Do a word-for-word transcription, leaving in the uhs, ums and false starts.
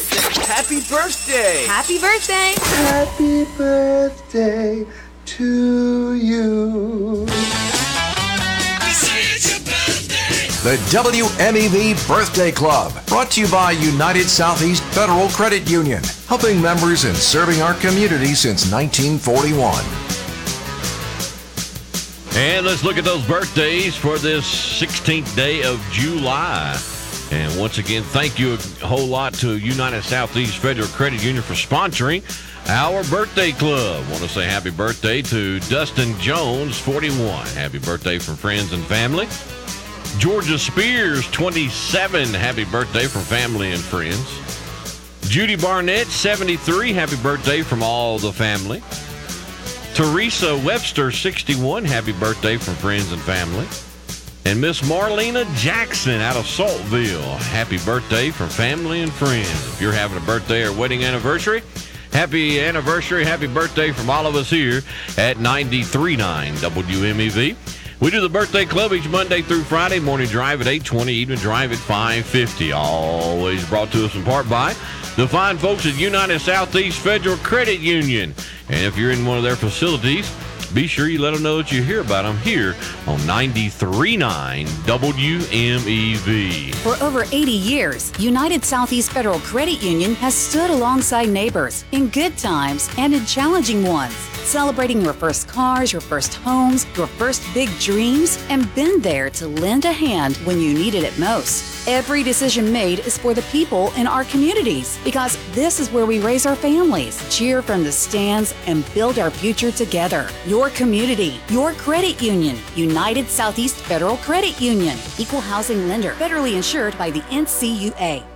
birthday. Happy birthday. Happy birthday. Happy birthday to you. The W M E V Birthday Club, brought to you by United Southeast Federal Credit Union, helping members and serving our community since nineteen forty-one. And let's look at those birthdays for this sixteenth day of July. And once again, thank you a whole lot to United Southeast Federal Credit Union for sponsoring our birthday club. Want to say happy birthday to Dustin Jones, forty-one. Happy birthday from friends and family. Georgia Spears, twenty-seven. Happy birthday from family and friends. Judy Barnett, seventy-three. Happy birthday from all the family. Teresa Webster, sixty-one. Happy birthday from friends and family. And Miss Marlena Jackson out of Saltville. Happy birthday from family and friends. If you're having a birthday or wedding anniversary, happy anniversary, happy birthday from all of us here at ninety-three point nine W M E V. We do the birthday club each Monday through Friday. Morning drive at eight twenty, evening drive at five fifty. Always brought to us in part by the fine folks at United Southeast Federal Credit Union. And if you're in one of their facilities, be sure you let them know that you hear about them here on ninety-three point nine W M E V. For over eighty years, United Southeast Federal Credit Union has stood alongside neighbors in good times and in challenging ones, celebrating your first cars, your first homes, your first big dreams, and been there to lend a hand when you needed it most. Every decision made is for the people in our communities, because this is where we raise our families, cheer from the stands, and build our future together. Your community, your credit union, United Southeast Federal Credit Union, equal housing lender, federally insured by the N C U A.